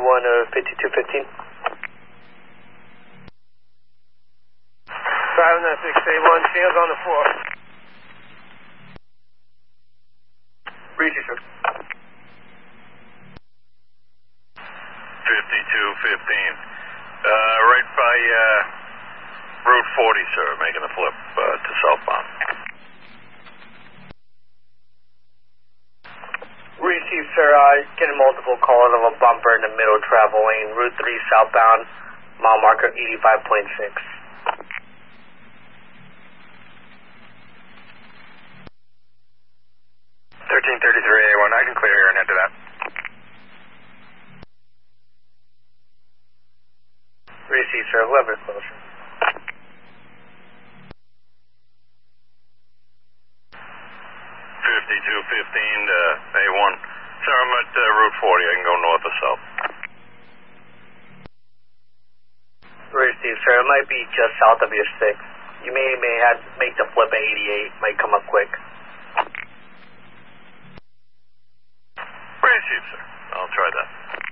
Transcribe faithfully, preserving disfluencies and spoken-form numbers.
one uh, fifty-two fifteen. five nine six A one, Shields on the floor. Receive, sir. fifty-two fifteen. Uh, right by uh, Route forty, sir, making a flip uh, to southbound. Receive, sir. Uh, getting multiple calls of a bumper in the middle travel lane, Route three southbound, mile marker eighty-five point six. thirteen thirty-three A one, I can clear here and head to that. Receive, sir. Whoever closer. fifty-two fifteen to A one. Sir, I'm at uh, Route forty. I can go north or south. Receive, sir. It might be just south of your six. You may may have to make the flip at eighty-eight. Might come up quick. Receive, sir. I'll try that.